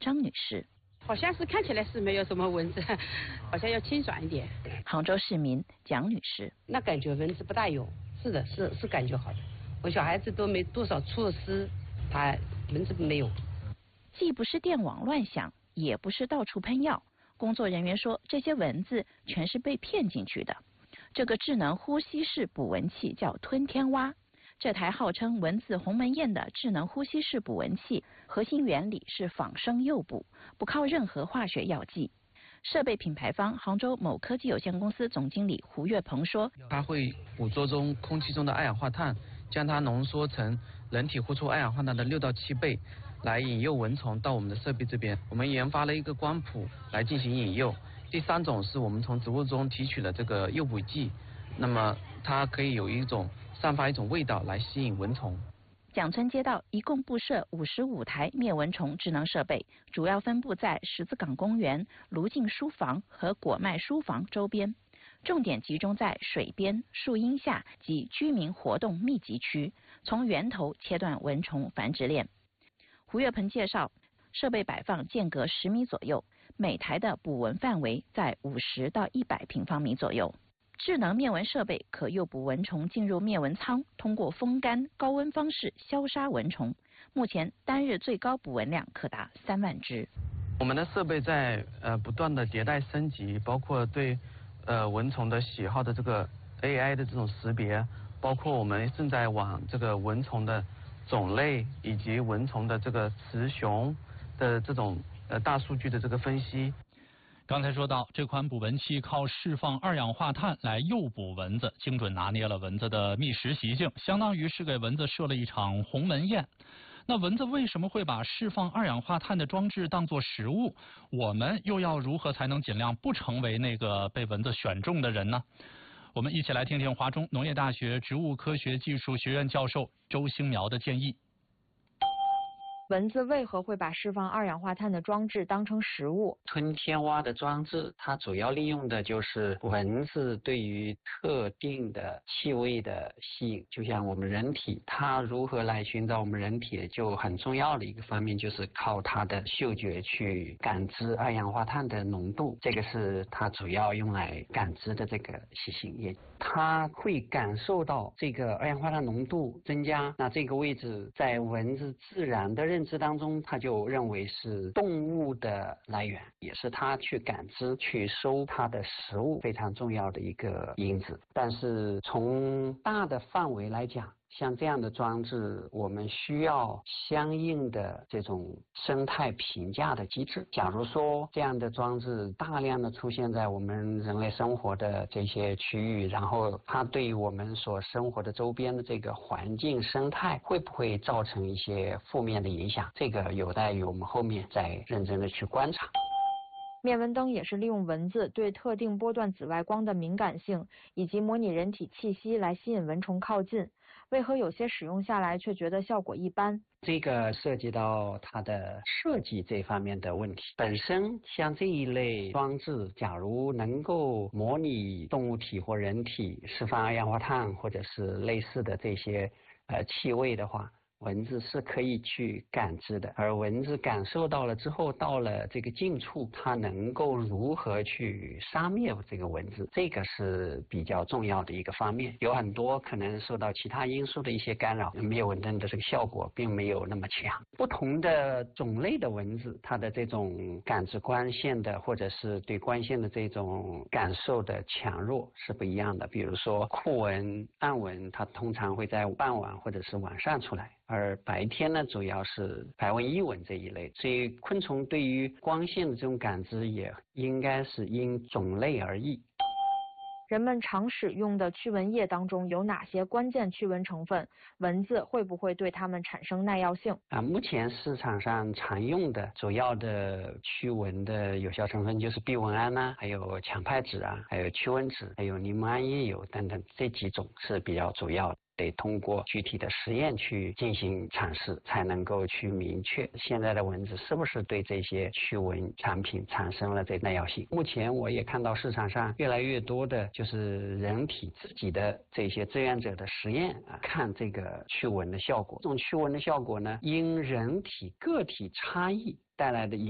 张女士。 好像是看起来是没有什么蚊子，好像要清爽一点。 杭州市民蒋女士， 那感觉蚊子不大有，是的，是感觉好的。我小孩子都没多少措施，他蚊子没有。 既不是电网乱响，也不是到处喷药。工作人员说，这些蚊子全是被骗进去的。这个智能呼吸式捕蚊器叫吞天蛙。这台号称蚊子鸿门宴的智能呼吸式捕蚊器，核心原理是仿生诱捕，不靠任何化学药剂。设备品牌方杭州某科技有限公司总经理胡月鹏说， 它会捕捉空气中的二氧化碳，将它浓缩成人体呼出二氧化碳的6到7倍，来引诱蚊虫到我们的设备这边。我们研发了一个光谱来进行引诱。第3种是我们从植物中提取了这个诱捕剂，那么它可以散发一种味道来吸引蚊虫。 蒋村街道一共布设55台灭蚊虫智能设备，主要分布在十字岗公园、卢静书房和果麦书房周边，重点集中在水边、树荫下及居民活动密集区，从源头切断蚊虫繁殖链。胡月鹏介绍，设备摆放间隔10米左右，每台的捕蚊范围在50到100平方米左右。智能灭蚊设备可诱捕蚊虫进入灭蚊舱，通过风干、高温方式消杀蚊虫。目前单日最高捕蚊量可达3万只。 我们的设备在不断的迭代升级，包括对蚊虫的喜好的这个 AI 的这种识别，包括我们正在往这个蚊虫的种类以及蚊虫的这个雌雄的这种大数据的这个分析。 刚才说到，这款捕蚊器靠释放二氧化碳来诱捕蚊子，精准拿捏了蚊子的觅食习性，相当于是给蚊子设了一场鸿门宴。那蚊子为什么会把释放二氧化碳的装置当作食物？我们又要如何才能尽量不成为那个被蚊子选中的人呢？我们一起来听听华中农业大学植物科学技术学院教授周兴苗的建议。 蚊子为何会把释放二氧化碳的装置当成食物？ 吞天蛙的装置，它主要利用的就是蚊子对于特定的气味的吸引，就像我们人体，它如何来寻找我们人体，就很重要的一个方面就是靠它的嗅觉去感知二氧化碳的浓度，这个是它主要用来感知的这个习性，它会感受到这个二氧化碳浓度增加，那这个位置在蚊子自然的认知当中，它就认为是动物的来源，也是它去感知去收它的食物非常重要的一个因子。但是从大的范围来讲，像这样的装置，我们需要相应的这种生态评价的机制。假如说这样的装置大量的出现在我们人类生活的这些区域，然后它对于我们所生活的周边的这个环境生态会不会造成一些负面的影响，这个有待于我们后面再认真的去观察。 灭蚊灯也是利用蚊子对特定波段紫外光的敏感性以及模拟人体气息来吸引蚊虫靠近，为何有些使用下来却觉得效果一般？ 这个涉及到它的设计这方面的问题。本身像这一类装置，假如能够模拟动物体或人体释放二氧化碳或者是类似的这些气味的话，蚊子是可以去感知的，而蚊子感受到了之后，到了这个近处，它能够如何去杀灭这个蚊子，这个是比较重要的一个方面。有很多可能受到其他因素的一些干扰，灭蚊灯的这个效果并没有那么强。不同的种类的蚊子，它的这种感知光线的或者是对光线的这种感受的强弱是不一样的。比如说酷蚊、暗蚊，它通常会在傍晚或者是晚上出来，而白天呢，主要是白蚊、伊蚊这一类，所以昆虫对于光线的这种感知也应该是因种类而异。 人们常使用的驱蚊液当中有哪些关键驱蚊成分？蚊子会不会对它们产生耐药性？ 目前市场上常用的主要的驱蚊的有效成分就是避蚊胺啊，还有羟派酯啊，还有驱蚊酯，还有柠檬胺叶油等等，这几种是比较主要的。得通过具体的实验去进行尝试，才能够去明确现在的蚊子是不是对这些驱蚊产品产生了这耐药性。目前我也看到市场上越来越多的就是人体自己的这些志愿者的实验看这个驱蚊的效果。这种驱蚊的效果呢，因人体个体差异带来的